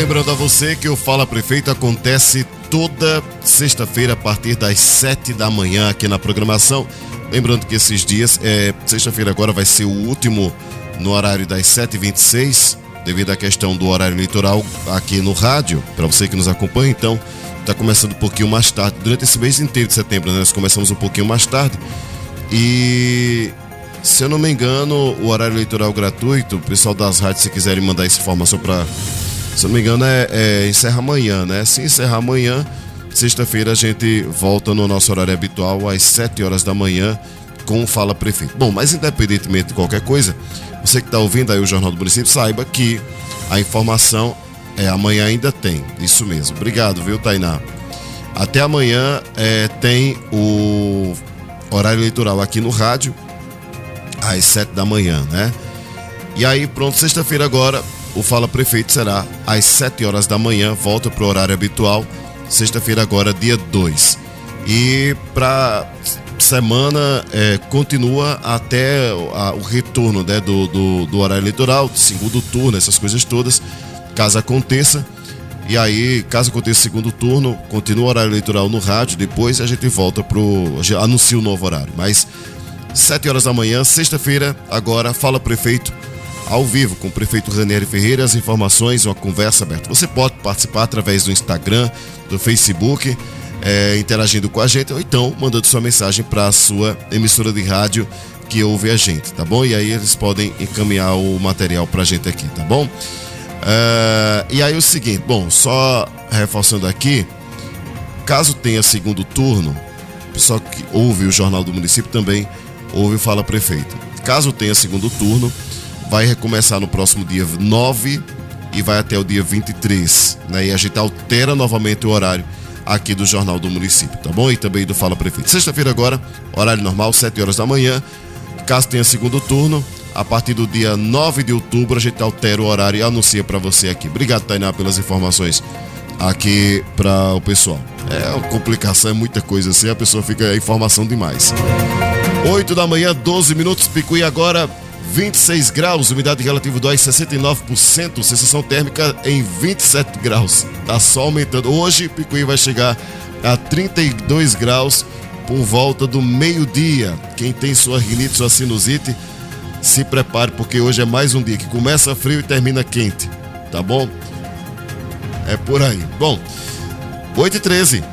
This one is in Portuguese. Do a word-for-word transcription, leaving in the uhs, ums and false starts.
Lembrando a você que o Fala Prefeito acontece toda sexta-feira a partir das sete da manhã aqui na programação. Lembrando que esses dias, é, sexta-feira agora vai ser o último no horário das sete e vinte e seis, devido à questão do horário eleitoral aqui no rádio, para você que nos acompanha. Então, está começando um pouquinho mais tarde. Durante esse mês inteiro de setembro, né, nós começamos um pouquinho mais tarde. E, se eu não me engano, o horário eleitoral gratuito, o pessoal das rádios, se quiserem mandar essa informação para... Se eu não me engano, é, é encerra amanhã, né? Se encerrar amanhã, sexta-feira a gente volta no nosso horário habitual às sete horas da manhã com o Fala Prefeito. Bom, mas independentemente de qualquer coisa, você que está ouvindo aí o Jornal do Município, saiba que a informação é amanhã ainda tem. Isso mesmo. Obrigado, viu, Tainá? Até amanhã é, tem o horário eleitoral aqui no rádio às sete da manhã, né? E aí, pronto, sexta-feira agora o Fala Prefeito será às sete horas da manhã, volta para o horário habitual, sexta-feira agora, dia dois. E para semana é, continua até a, o retorno, né, do, do, do horário eleitoral, segundo turno, essas coisas todas, caso aconteça. E aí, caso aconteça o segundo turno, continua o horário eleitoral no rádio, depois a gente volta pro... anuncia o novo horário. Mas sete horas da manhã, sexta-feira, agora, Fala Prefeito, ao vivo com o prefeito Ranieri Ferreira, as informações, uma conversa aberta. Você pode participar através do Instagram, do Facebook, é, interagindo com a gente, ou então mandando sua mensagem para a sua emissora de rádio que ouve a gente, tá bom? E aí eles podem encaminhar o material para a gente aqui, tá bom? Uh, e aí o seguinte, bom, só reforçando aqui, caso tenha segundo turno, o pessoal que ouve o Jornal do Município também ouve o Fala Prefeito. Caso tenha segundo turno, vai recomeçar no próximo dia nove e vai até o dia vinte e três, né? E a gente altera novamente o horário aqui do Jornal do Município, tá bom? E também do Fala Prefeito. Sexta-feira agora, horário normal, sete horas da manhã. Caso tenha segundo turno, a partir do dia nove de outubro, a gente altera o horário e anuncia para você aqui. Obrigado, Tainá, pelas informações aqui para o pessoal. É uma complicação, é muita coisa assim, a pessoa fica é informação demais. oito da manhã, doze minutos, Picuí agora, vinte e seis graus, umidade relativa do ar sessenta e nove por cento, sensação térmica em vinte e sete graus. Tá só aumentando. Hoje, Picuí vai chegar a trinta e dois graus por volta do meio-dia. Quem tem sua rinite, sua sinusite, se prepare, porque hoje é mais um dia que começa frio e termina quente, tá bom? É por aí. Bom, oito e treze.